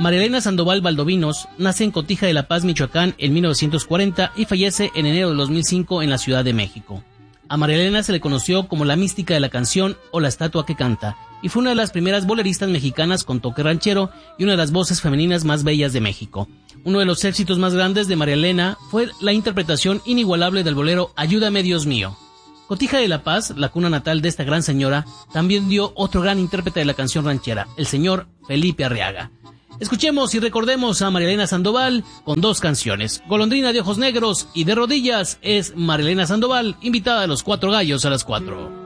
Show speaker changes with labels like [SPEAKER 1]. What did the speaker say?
[SPEAKER 1] María Elena Sandoval Valdovinos nace en Cotija de La Paz, Michoacán, en 1940 y fallece en enero de 2005 en la Ciudad de México. A María Elena se le conoció como la mística de la canción o la estatua que canta, y fue una de las primeras boleristas mexicanas con toque ranchero y una de las voces femeninas más bellas de México. Uno de los éxitos más grandes de María Elena fue la interpretación inigualable del bolero Ayúdame Dios mío. Cotija de La Paz, la cuna natal de esta gran señora, también dio otro gran intérprete de la canción ranchera, el señor Felipe Arriaga. Escuchemos y recordemos a María Elena Sandoval con dos canciones. Golondrina de ojos negros y De rodillas es María Elena Sandoval, invitada a los Cuatro Gallos a las 4.